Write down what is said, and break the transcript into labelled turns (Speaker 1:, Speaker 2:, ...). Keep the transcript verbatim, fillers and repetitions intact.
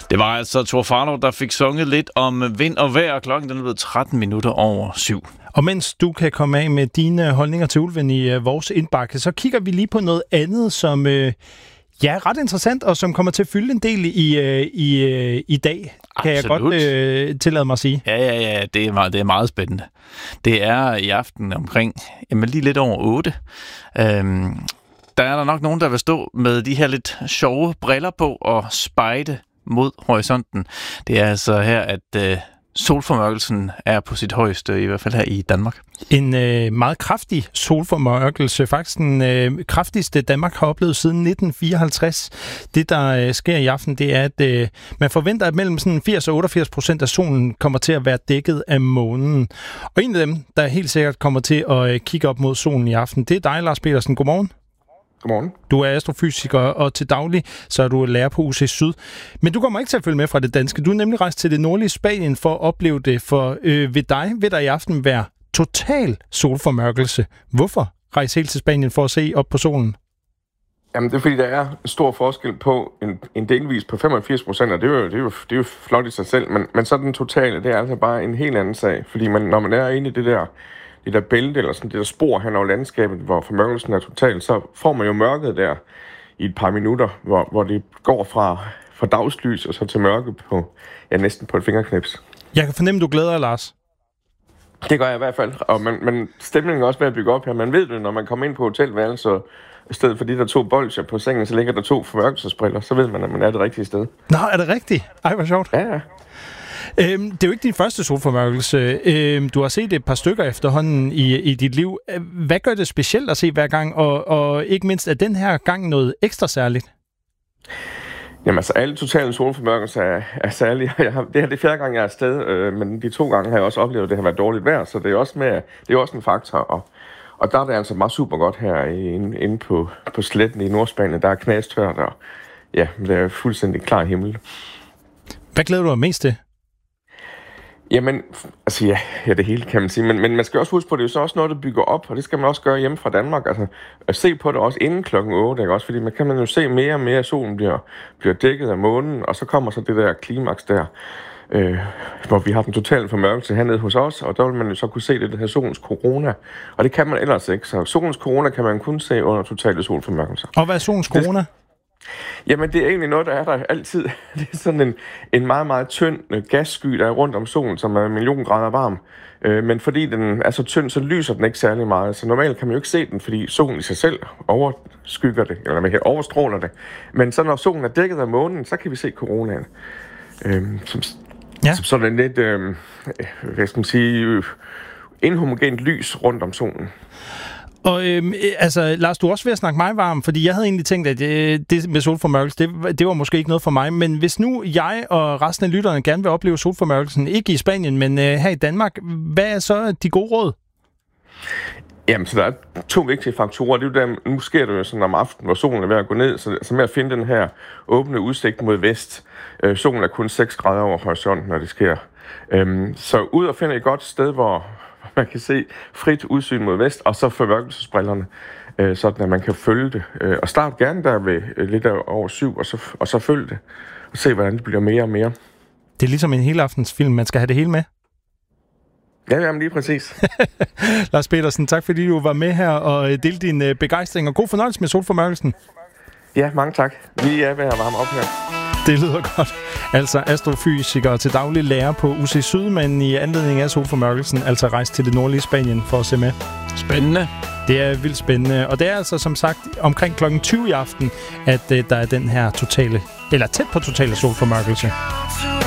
Speaker 1: Det var altså Tor Farlov, der fik sunget lidt om vind og vejr, og klokken den er blevet tretten minutter over syv.
Speaker 2: Og mens du kan komme af med dine holdninger til ulven i uh, vores indbakke, så kigger vi lige på noget andet, som uh, ja, er ret interessant, og som kommer til at fylde en del i, uh, i, uh, i dag, kan
Speaker 1: Absolut.
Speaker 2: jeg godt uh, tillade mig at sige.
Speaker 1: Ja, ja, ja, det er meget, det er meget spændende. Det er i aften omkring, jamen lige lidt over otte. Øhm, der er der nok nogen, der vil stå med de her lidt sjove briller på og spejde mod horisonten. Det er altså her, at øh, solformørkelsen er på sit højeste, i hvert fald her i Danmark. En øh, meget kraftig solformørkelse, faktisk den øh, kraftigste Danmark har oplevet siden nitten fireoghalvtreds. Det, der øh, sker i aften, det er, at øh, man forventer, at mellem sådan firs og otteogfirs procent af solen kommer til at være dækket af månen. Og en af dem, der helt sikkert kommer til at øh, kigge op mod solen i aften, det er dig, Lars Petersen. Godmorgen.
Speaker 3: Godmorgen.
Speaker 2: Du er astrofysiker, og til daglig så er du lærer på U C Syd. Men du kommer ikke til at følge med fra det danske. Du er nemlig rejst til det nordlige Spanien for at opleve det, for øh, ved dig vil der i aften være total solformørkelse. Hvorfor rejse helt til Spanien for at se op på solen?
Speaker 3: Jamen, det er fordi, der er en stor forskel på en, en delvis på femogfirs procent, og det er, jo, det, er jo, det er jo flot i sig selv, men, men så den totale, det er altså bare en helt anden sag. Fordi man, når man er inde i det der det der bælte, eller sådan det der spor hen over landskabet, hvor formørkelsen er total, så får man jo mørket der i et par minutter, hvor, hvor det går fra, fra dagslys og så til mørke på, ja, næsten på et fingerknips.
Speaker 2: Jeg kan fornemme, du glæder dig, Lars.
Speaker 3: Det gør jeg i hvert fald, og man, man, stemningen er også ved at bygge op her. Man ved det, når man kommer ind på hotelværelset, i stedet for de der to bolcher på sengen, så ligger der to formørkelsesbriller, så ved man, at man er det rigtige sted.
Speaker 2: Nå, er det rigtigt? Ej, hvor sjovt.
Speaker 3: Ja, ja.
Speaker 2: Øhm, det er jo ikke din første solformørkelse. Øhm, du har set et par stykker efterhånden i, i dit liv. Hvad gør det specielt at se hver gang, og, og ikke mindst er den her gang noget ekstra særligt?
Speaker 3: Jamen altså, alle totale solformørkelser er, er særlige. Jeg har, det her det er fjerde gang, jeg er afsted, øh, men de to gange har jeg også oplevet, at det har været dårligt vejr, så det er også, med, det er også en faktor. Og, og der er det altså meget super godt her inde, inde på, på sletten i Nordspanien. Der er knastørt, og ja, det er fuldstændig klar himmel. Hvad
Speaker 2: glæder du dig mest til?
Speaker 3: Jamen, altså ja, ja, det hele kan man sige, men, men man skal også huske på, det er jo så også noget, der bygger op, og det skal man også gøre hjemme fra Danmark, altså at se på det også inden klokken otte, ikke også, fordi man kan man jo se mere og mere, at solen bliver, bliver dækket af månen, og så kommer så det der klimaks der, øh, hvor vi har den totale formørkelse hernede hos os, og der vil man jo så kunne se det, der hedder solens corona, og det kan man ellers ikke, så solens corona kan man kun se under totale solformørkelser.
Speaker 2: Og hvad er solens corona? Det...
Speaker 3: Jamen, det er egentlig noget, der er der altid. Det er sådan en, en meget, meget tynd gassky, der er rundt om solen, som er en million grader varm. Øh, men fordi den er så tynd, så lyser den ikke særlig meget. Så normalt kan man jo ikke se den, fordi solen i sig selv overskygger det, eller man kan overstråler det. Men så når solen er dækket af månen, så kan vi se coronaen. Øh, som, ja. som sådan en lidt, øh, hvad skal man sige, øh, inhomogent lys rundt om solen.
Speaker 2: Og øhm, altså, Lars, du er også ved at snakke mig varm, fordi jeg havde egentlig tænkt, at øh, det med solformørkelse, det, det var måske ikke noget for mig. Men hvis nu jeg og resten af lytterne gerne vil opleve solformørkelsen, ikke i Spanien, men øh, her i Danmark, hvad er så de gode råd?
Speaker 3: Jamen, så der er to vigtige faktorer. Det er jo der, nu sker det jo sådan om aftenen, hvor solen er ved at gå ned, så, så med at finde den her åbne udsigt mod vest. Øh, solen er kun seks grader over horisonten, når det sker. Øhm, så ud og finde et godt sted, hvor man kan se frit udsyn mod vest, og så formørkelsesbrillerne, øh, sådan at man kan følge det. Øh, og start gerne der ved øh, lidt over syv, og så, og så følge det, og se, hvordan det bliver mere og mere.
Speaker 2: Det er ligesom en helaftensfilm, man skal have det hele med.
Speaker 3: Ja, jamen lige præcis.
Speaker 2: Lars Petersen, tak fordi du var med her og delte din øh, begejstring, og god fornøjelse med solformørkelsen.
Speaker 3: Ja, mange tak. Vi er ved at varme op her.
Speaker 2: Det lyder godt. Altså astrofysiker til daglig lærer på U C Syd, men i anledning af solformørkelsen, altså rejst til det nordlige Spanien for at se med.
Speaker 1: Spændende.
Speaker 2: Det er vildt spændende, og det er altså som sagt omkring klokken tyve i aften, at uh, der er den her totale, eller tæt på totale solformørkelse.